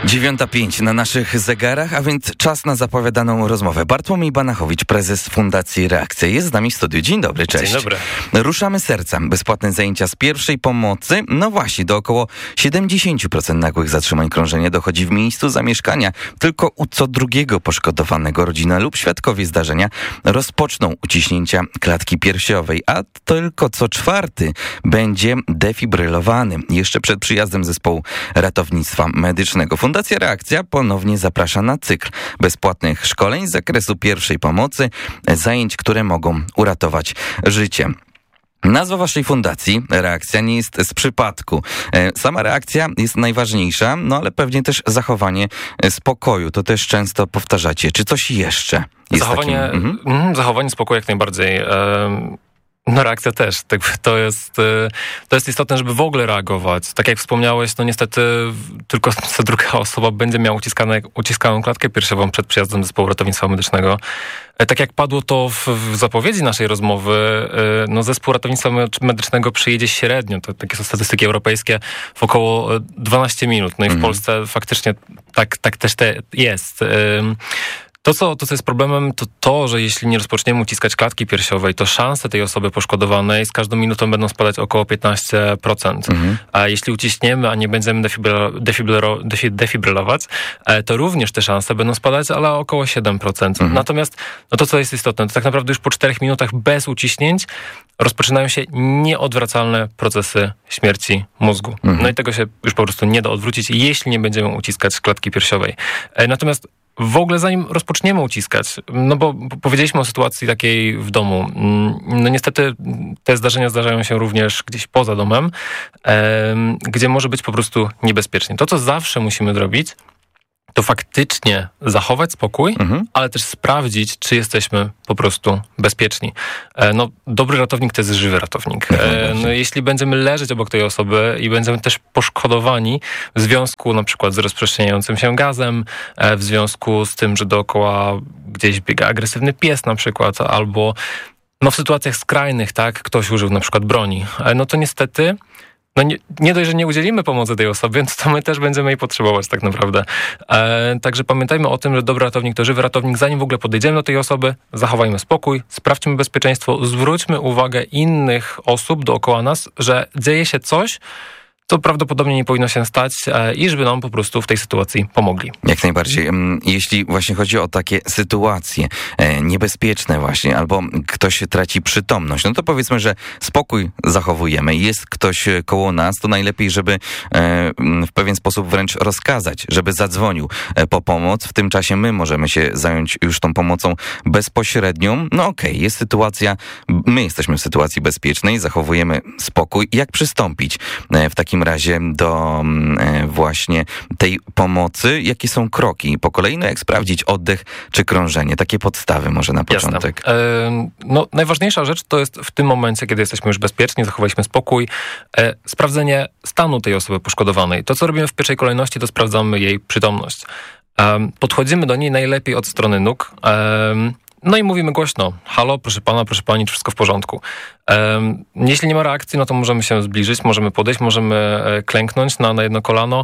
9:05 na naszych zegarach, a więc czas na zapowiadaną rozmowę. Bartłomiej Banachowicz, prezes Fundacji Reakcja, jest z nami w studiu. Dzień dobry, cześć. Dzień dobry. Ruszamy sercem. Bezpłatne zajęcia z pierwszej pomocy. No właśnie, do około 70% nagłych zatrzymań krążenia dochodzi w miejscu zamieszkania. Tylko u co drugiego poszkodowanego rodzina lub świadkowie zdarzenia rozpoczną uciśnięcia klatki piersiowej, a tylko co czwarty będzie defibrylowany. Jeszcze przed przyjazdem zespołu ratownictwa medycznego. Fundacja Reakcja ponownie zaprasza na cykl bezpłatnych szkoleń z zakresu pierwszej pomocy, zajęć, które mogą uratować życie. Nazwa waszej fundacji, Reakcja, nie jest z przypadku. Sama reakcja jest najważniejsza, no ale pewnie też zachowanie spokoju. To też często powtarzacie. Czy coś jeszcze jest Zachowanie spokoju jak najbardziej. No reakcja też. To jest istotne, żeby w ogóle reagować. Tak jak wspomniałeś, no niestety tylko co druga osoba będzie miała uciskaną klatkę piersiową przed przyjazdem zespołu ratownictwa medycznego. Tak jak padło to w zapowiedzi naszej rozmowy, no zespół ratownictwa medycznego przyjedzie średnio, to takie są statystyki europejskie, w około 12 minut. No i w Polsce faktycznie tak też jest. To, co jest problemem, to, że jeśli nie rozpoczniemy uciskać klatki piersiowej, to szanse tej osoby poszkodowanej z każdą minutą będą spadać około 15%. A jeśli uciśniemy, a nie będziemy defibrylować, to również te szanse będą spadać, ale około 7%. Natomiast to, co jest istotne, to tak naprawdę już po 4 minutach bez uciśnięć rozpoczynają się nieodwracalne procesy śmierci mózgu. No i tego się już po prostu nie da odwrócić, jeśli nie będziemy uciskać klatki piersiowej. Natomiast w ogóle zanim rozpoczniemy uciskać, no bo powiedzieliśmy o sytuacji takiej w domu. No niestety te zdarzenia zdarzają się również gdzieś poza domem, gdzie może być po prostu niebezpiecznie. To, co zawsze musimy zrobić, to faktycznie zachować spokój, ale też sprawdzić, czy jesteśmy po prostu bezpieczni. No, dobry ratownik to jest żywy ratownik. No, jeśli będziemy leżeć obok tej osoby i będziemy też poszkodowani w związku na przykład z rozprzestrzeniającym się gazem, w związku z tym, że dookoła gdzieś biega agresywny pies na przykład, albo no, w sytuacjach skrajnych, tak, ktoś użył na przykład broni, no to niestety nie dość, że nie udzielimy pomocy tej osobie, to my też będziemy jej potrzebować tak naprawdę. Także pamiętajmy o tym, że dobry ratownik to żywy ratownik. Zanim w ogóle podejdziemy do tej osoby, zachowajmy spokój, sprawdźmy bezpieczeństwo, zwróćmy uwagę innych osób dookoła nas, że dzieje się coś, co prawdopodobnie nie powinno się stać i żeby nam po prostu w tej sytuacji pomogli. Jak najbardziej. Jeśli właśnie chodzi o takie sytuacje niebezpieczne właśnie, albo ktoś traci przytomność, no to powiedzmy, że spokój zachowujemy. Jest ktoś koło nas, to najlepiej, żeby w pewien sposób wręcz rozkazać, żeby zadzwonił po pomoc. W tym czasie my możemy się zająć już tą pomocą bezpośrednią. No okej, jest sytuacja, my jesteśmy w sytuacji bezpiecznej, zachowujemy spokój. Jak przystąpić w takim razie do właśnie tej pomocy? Jakie są kroki po kolei? No jak sprawdzić oddech czy krążenie? Takie podstawy może na początek. No, najważniejsza rzecz to jest w tym momencie, kiedy jesteśmy już bezpieczni, zachowaliśmy spokój, sprawdzenie stanu tej osoby poszkodowanej. To, co robimy w pierwszej kolejności, to sprawdzamy jej przytomność. Podchodzimy do niej najlepiej od strony nóg, no i mówimy głośno: halo, proszę pana, proszę pani, czy wszystko w porządku? Jeśli nie ma reakcji, no to możemy się zbliżyć, możemy podejść, możemy klęknąć na jedno kolano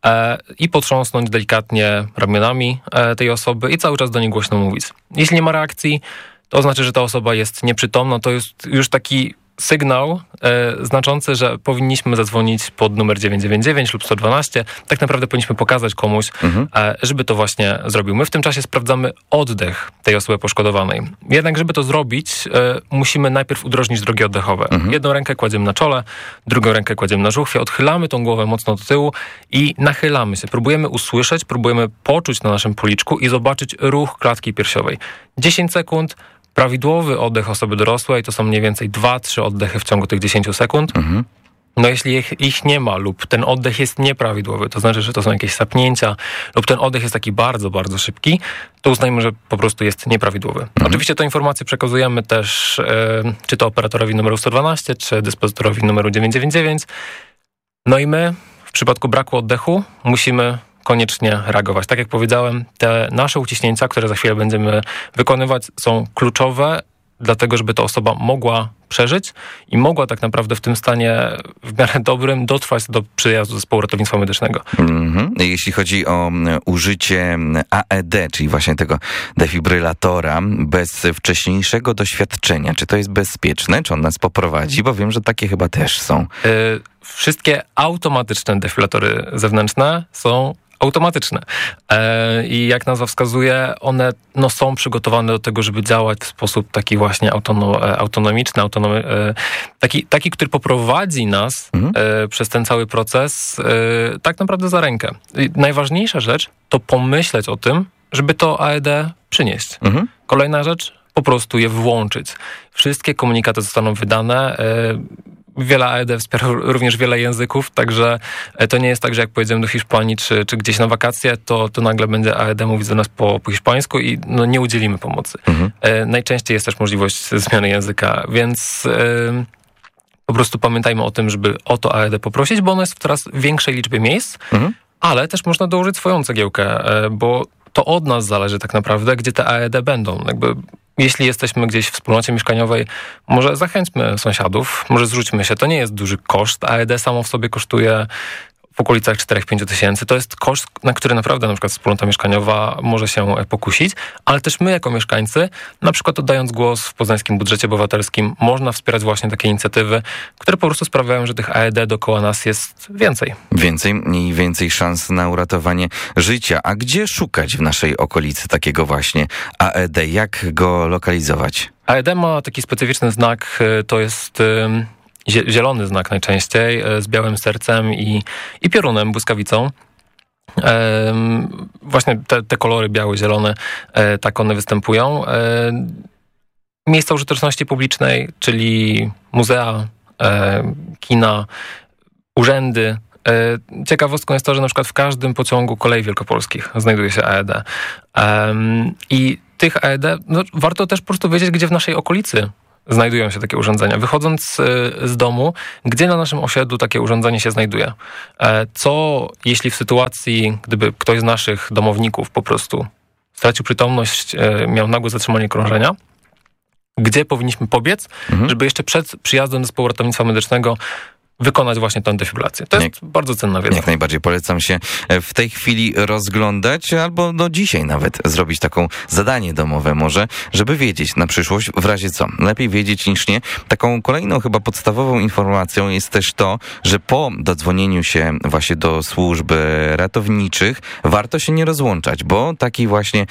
i potrząsnąć delikatnie ramionami tej osoby i cały czas do niej głośno mówić. Jeśli nie ma reakcji, to oznacza, że ta osoba jest nieprzytomna, to jest już taki sygnał znaczący, że powinniśmy zadzwonić pod numer 999 lub 112. Tak naprawdę powinniśmy pokazać komuś, żeby to właśnie zrobił. My w tym czasie sprawdzamy oddech tej osoby poszkodowanej. Jednak, żeby to zrobić, musimy najpierw udrożnić drogi oddechowe. Jedną rękę kładziemy na czole, drugą rękę kładziemy na żuchwie, odchylamy tą głowę mocno do tyłu i nachylamy się. Próbujemy usłyszeć, próbujemy poczuć na naszym policzku i zobaczyć ruch klatki piersiowej. 10 sekund, prawidłowy oddech osoby dorosłej to są mniej więcej 2-3 oddechy w ciągu tych 10 sekund. No jeśli ich nie ma lub ten oddech jest nieprawidłowy, to znaczy, że to są jakieś sapnięcia lub ten oddech jest taki bardzo, bardzo szybki, to uznajmy, że po prostu jest nieprawidłowy. Oczywiście tę informację przekazujemy też czy to operatorowi numeru 112, czy dyspozytorowi numeru 999. No i my w przypadku braku oddechu musimy koniecznie reagować. Tak jak powiedziałem, te nasze uciśnięcia, które za chwilę będziemy wykonywać, są kluczowe, dlatego żeby ta osoba mogła przeżyć i mogła tak naprawdę w tym stanie w miarę dobrym dotrwać do przyjazdu zespołu ratownictwa medycznego. Jeśli chodzi o użycie AED, czyli właśnie tego defibrylatora bez wcześniejszego doświadczenia, czy to jest bezpieczne? Czy on nas poprowadzi? Bo wiem, że takie chyba też są. Wszystkie automatyczne defibrylotory zewnętrzne są automatyczne. I jak nazwa wskazuje, one są przygotowane do tego, żeby działać w sposób taki właśnie autonomiczny, taki, który poprowadzi nas przez ten cały proces tak naprawdę za rękę. I najważniejsza rzecz to pomyśleć o tym, żeby to AED przynieść. Kolejna rzecz, po prostu je włączyć. Wszystkie komunikaty zostaną wydane. Wiele AED wspiera również wiele języków, także to nie jest tak, że jak pojedziemy do Hiszpanii czy gdzieś na wakacje, to nagle będzie AED mówić do nas po hiszpańsku i nie udzielimy pomocy. Najczęściej jest też możliwość zmiany języka, więc po prostu pamiętajmy o tym, żeby o to AED poprosić, bo ono jest w coraz większej liczbie miejsc, ale też można dołożyć swoją cegiełkę, bo to od nas zależy tak naprawdę, gdzie te AED będą. Jeśli jesteśmy gdzieś w wspólnocie mieszkaniowej, może zachęćmy sąsiadów, może zrzućmy się. To nie jest duży koszt. AED samo w sobie kosztuje w okolicach 4-5 tysięcy. To jest koszt, na który naprawdę na przykład wspólnota mieszkaniowa może się pokusić, ale też my jako mieszkańcy, na przykład oddając głos w Poznańskim Budżecie Obywatelskim, można wspierać właśnie takie inicjatywy, które po prostu sprawiają, że tych AED dookoła nas jest więcej. Więcej szans na uratowanie życia. A gdzie szukać w naszej okolicy takiego właśnie AED? Jak go lokalizować? AED ma taki specyficzny znak, to jest zielony znak najczęściej, z białym sercem i piorunem, błyskawicą. Właśnie te kolory białe, zielone, tak one występują. Miejsca użyteczności publicznej, czyli muzea, kina, urzędy. Ciekawostką jest to, że na przykład w każdym pociągu kolei wielkopolskich znajduje się AED. I tych AED warto też po prostu wiedzieć, gdzie w naszej okolicy znajdują się takie urządzenia. Wychodząc z domu, gdzie na naszym osiedlu takie urządzenie się znajduje? Co jeśli w sytuacji, gdyby ktoś z naszych domowników po prostu stracił przytomność, miał nagłe zatrzymanie krążenia, gdzie powinniśmy pobiec, żeby jeszcze przed przyjazdem zespołu ratownictwa medycznego wykonać właśnie tę defibrylację. To jest bardzo cenna wiedza. Jak najbardziej polecam się w tej chwili rozglądać, albo dzisiaj nawet zrobić taką zadanie domowe może, żeby wiedzieć na przyszłość, w razie co. Lepiej wiedzieć niż nie. Taką kolejną chyba podstawową informacją jest też to, że po dodzwonieniu się właśnie do służb ratowniczych warto się nie rozłączać, bo taki właśnie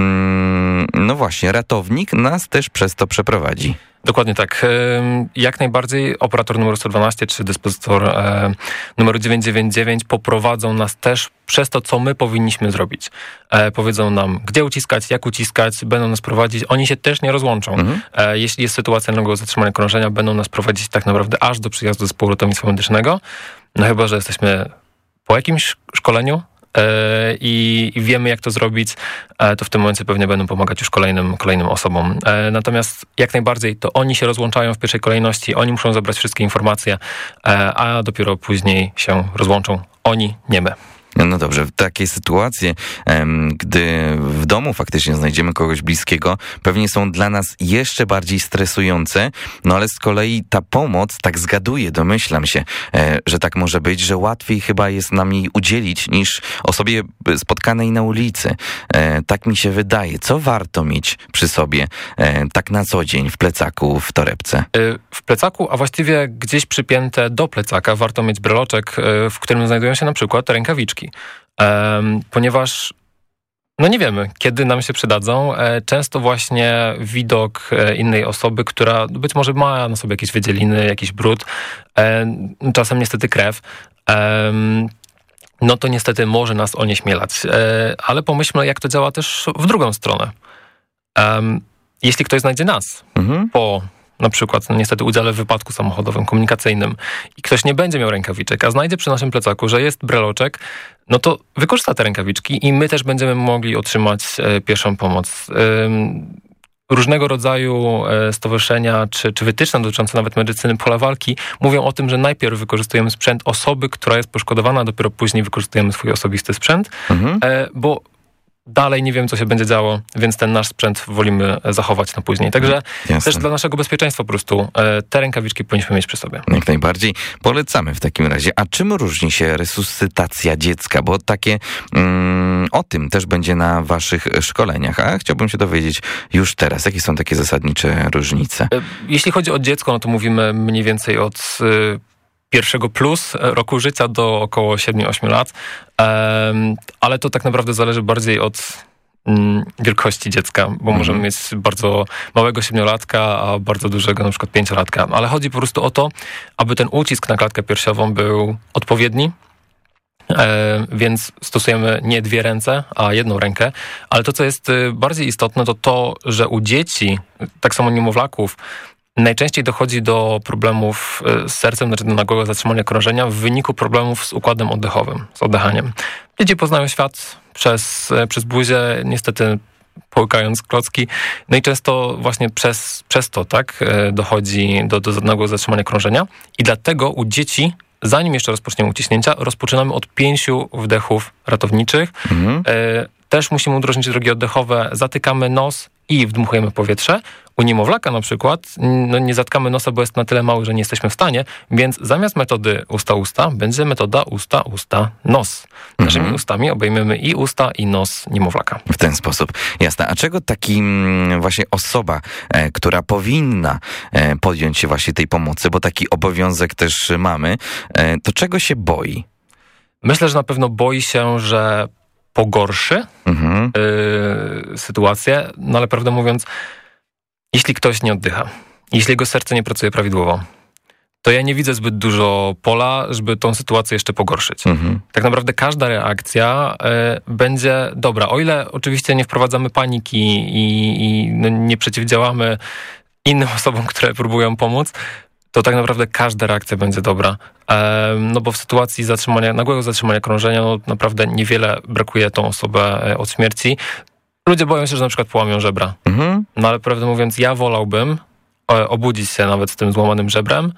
ratownik nas też przez to przeprowadzi. Dokładnie tak. Jak najbardziej operator numeru 112 czy dyspozytor numeru 999 poprowadzą nas też przez to, co my powinniśmy zrobić. Powiedzą nam, gdzie uciskać, jak uciskać, będą nas prowadzić. Oni się też nie rozłączą. Jeśli jest sytuacja nagłego zatrzymania krążenia, będą nas prowadzić tak naprawdę aż do przyjazdu zespołu ratownictwa medycznego. No chyba że jesteśmy po jakimś szkoleniu i wiemy, jak to zrobić, to w tym momencie pewnie będą pomagać już kolejnym osobom. Natomiast jak najbardziej to oni się rozłączają w pierwszej kolejności, oni muszą zebrać wszystkie informacje, a dopiero później się rozłączą oni, nie my. No dobrze, w takiej sytuacji, gdy w domu faktycznie znajdziemy kogoś bliskiego, pewnie są dla nas jeszcze bardziej stresujące, no ale z kolei ta pomoc, tak zgaduję, domyślam się, że tak może być, że łatwiej chyba jest nam jej udzielić niż osobie spotkanej na ulicy. Tak mi się wydaje. Co warto mieć przy sobie tak na co dzień w plecaku, w torebce? W plecaku, a właściwie gdzieś przypięte do plecaka warto mieć breloczek, w którym znajdują się na przykład rękawiczki. Ponieważ nie wiemy, kiedy nam się przydadzą. Często właśnie widok innej osoby, która być może ma na sobie jakieś wydzieliny, jakiś brud, czasem niestety krew, to niestety może nas onieśmielać. Ale pomyślmy, jak to działa też w drugą stronę. Jeśli ktoś znajdzie nas po na przykład niestety udziale w wypadku samochodowym, komunikacyjnym i ktoś nie będzie miał rękawiczek, a znajdzie przy naszym plecaku, że jest breloczek, to wykorzysta te rękawiczki i my też będziemy mogli otrzymać pierwszą pomoc. Różnego rodzaju stowarzyszenia czy wytyczne dotyczące nawet medycyny pola walki mówią o tym, że najpierw wykorzystujemy sprzęt osoby, która jest poszkodowana, a dopiero później wykorzystujemy swój osobisty sprzęt, bo dalej nie wiem, co się będzie działo, więc ten nasz sprzęt wolimy zachować na później. Także też dla naszego bezpieczeństwa po prostu te rękawiczki powinniśmy mieć przy sobie. Jak najbardziej. Polecamy w takim razie. A czym różni się resuscytacja dziecka? Bo takie o tym też będzie na waszych szkoleniach. A chciałbym się dowiedzieć już teraz, jakie są takie zasadnicze różnice? Jeśli chodzi o dziecko, no to mówimy mniej więcej od pierwszego plus roku życia do około 7-8 lat, ale to tak naprawdę zależy bardziej od wielkości dziecka, bo możemy mieć bardzo małego 7-latka, a bardzo dużego na przykład 5-latka, ale chodzi po prostu o to, aby ten ucisk na klatkę piersiową był odpowiedni, więc stosujemy nie 2 ręce, a 1 rękę, ale to, co jest bardziej istotne, to to, że u dzieci, tak samo niemowlaków, najczęściej dochodzi do problemów z sercem, znaczy do nagłego zatrzymania krążenia w wyniku problemów z układem oddechowym, z oddychaniem. Dzieci poznają świat przez buzię, niestety połykając klocki, no i często właśnie przez to dochodzi do nagłego zatrzymania krążenia i dlatego u dzieci, zanim jeszcze rozpoczniemy uciśnięcia, rozpoczynamy od 5 wdechów ratowniczych. Też musimy udrożnić drogi oddechowe, zatykamy nos i wdmuchujemy powietrze. U niemowlaka na przykład nie zatkamy nosa, bo jest na tyle mały, że nie jesteśmy w stanie, więc zamiast metody usta-usta będzie metoda usta-usta-nos. Naszymi ustami obejmiemy i usta, i nos niemowlaka. W ten sposób. Jasne. A czego taki właśnie osoba, która powinna podjąć się właśnie tej pomocy, bo taki obowiązek też mamy, to czego się boi? Myślę, że na pewno boi się, że pogorszy sytuację, no ale prawdę mówiąc, jeśli ktoś nie oddycha, jeśli jego serce nie pracuje prawidłowo, to ja nie widzę zbyt dużo pola, żeby tą sytuację jeszcze pogorszyć. Tak naprawdę każda reakcja będzie dobra, o ile oczywiście nie wprowadzamy paniki i nie przeciwdziałamy innym osobom, które próbują pomóc, to tak naprawdę każda reakcja będzie dobra. No bo w sytuacji nagłego zatrzymania krążenia, no naprawdę niewiele brakuje tą osobę od śmierci. Ludzie boją się, że na przykład połamią żebra. No ale prawdę mówiąc, ja wolałbym obudzić się nawet z tym złamanym żebrem,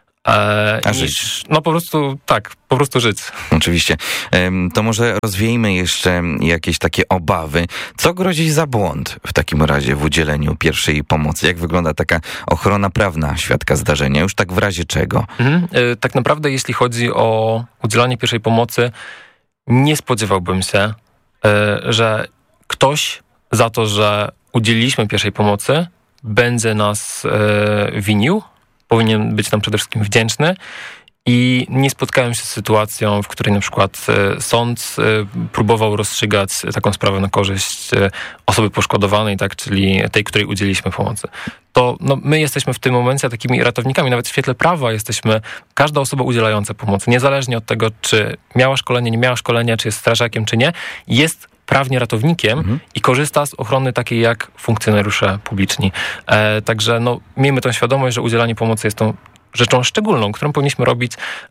żyć. No po prostu żyć. Oczywiście. To może rozwiejmy jeszcze jakieś takie obawy. Co grozi za błąd w takim razie w udzieleniu pierwszej pomocy? Jak wygląda taka ochrona prawna świadka zdarzenia? Już tak w razie czego? Tak naprawdę jeśli chodzi o udzielanie pierwszej pomocy, nie spodziewałbym się, że ktoś za to, że udzieliliśmy pierwszej pomocy, będzie nas winił. Powinien być nam przede wszystkim wdzięczny i nie spotkałem się z sytuacją, w której na przykład sąd próbował rozstrzygać taką sprawę na korzyść osoby poszkodowanej, czyli tej, której udzieliliśmy pomocy. To my jesteśmy w tym momencie takimi ratownikami, nawet w świetle prawa jesteśmy każda osoba udzielająca pomocy, niezależnie od tego, czy miała szkolenie, nie miała szkolenia, czy jest strażakiem, czy nie, jest prawnie ratownikiem i korzysta z ochrony takiej jak funkcjonariusze publiczni. Także miejmy tą świadomość, że udzielanie pomocy jest tą rzeczą szczególną, którą powinniśmy robić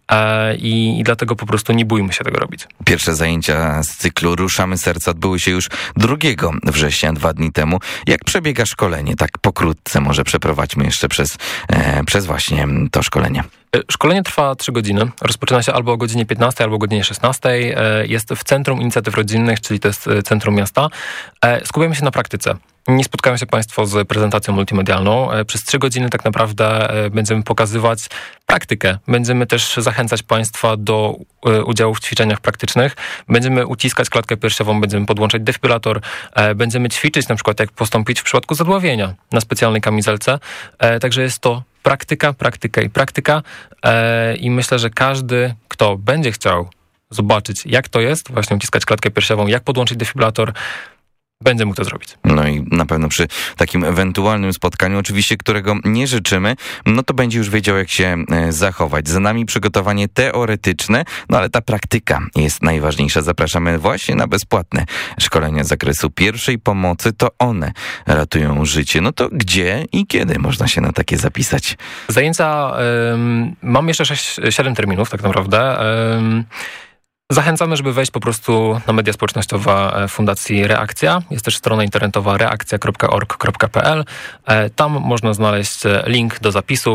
i dlatego po prostu nie bójmy się tego robić. Pierwsze zajęcia z cyklu Ruszamy Serca odbyły się już 2 września, 2 dni temu. Jak przebiega szkolenie? Tak pokrótce może przeprowadźmy jeszcze przez właśnie to szkolenie. Szkolenie trwa 3 godziny. Rozpoczyna się albo o godzinie 15, albo o godzinie 16. Jest w Centrum Inicjatyw Rodzinnych, czyli to jest centrum miasta. Skupiamy się na praktyce. Nie spotkają się Państwo z prezentacją multimedialną. Przez 3 godziny tak naprawdę będziemy pokazywać praktykę. Będziemy też zachęcać Państwa do udziału w ćwiczeniach praktycznych. Będziemy uciskać klatkę piersiową, będziemy podłączać defibrylator. Będziemy ćwiczyć na przykład jak postąpić w przypadku zadławienia na specjalnej kamizelce. Także jest to praktyka. I myślę, że każdy, kto będzie chciał zobaczyć, jak to jest, właśnie uciskać klatkę piersiową, jak podłączyć defibrylator, będzie mógł to zrobić. No i na pewno przy takim ewentualnym spotkaniu, oczywiście którego nie życzymy, to będzie już wiedział, jak się zachować. Za nami przygotowanie teoretyczne, ale ta praktyka jest najważniejsza. Zapraszamy właśnie na bezpłatne szkolenia z zakresu pierwszej pomocy. To one ratują życie. To gdzie i kiedy można się na takie zapisać? Zajęcia mam jeszcze 7 terminów tak naprawdę. Zachęcamy, żeby wejść po prostu na media społecznościowe Fundacji Reakcja. Jest też strona internetowa reakcja.org.pl. Tam można znaleźć link do zapisów.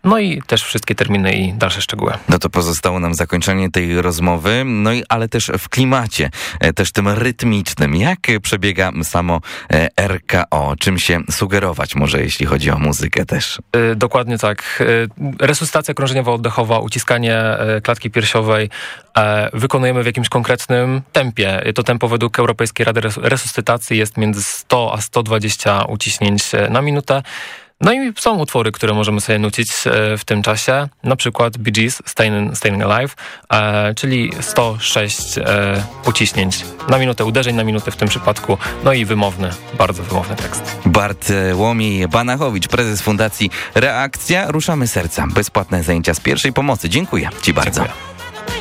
no i też wszystkie terminy i dalsze szczegóły. No to pozostało nam zakończenie tej rozmowy, ale też w klimacie, też tym rytmicznym. Jak przebiega samo RKO? Czym się sugerować może, jeśli chodzi o muzykę też? Dokładnie tak. Resuscytacja krążeniowo-oddechowa, uciskanie klatki piersiowej wykonujemy w jakimś konkretnym tempie. To tempo według Europejskiej Rady Resuscytacji jest między 100 a 120 uciśnięć na minutę. No i są utwory, które możemy sobie nucić w tym czasie, na przykład Bee Gees, Staying Alive, czyli 106 uciśnięć na minutę, uderzeń na minutę w tym przypadku, no i wymowny, bardzo wymowny tekst. Bartłomiej Banachowicz, prezes Fundacji Reakcja. Ruszamy serca. Bezpłatne zajęcia z pierwszej pomocy. Dziękuję Ci bardzo. Dziękuję.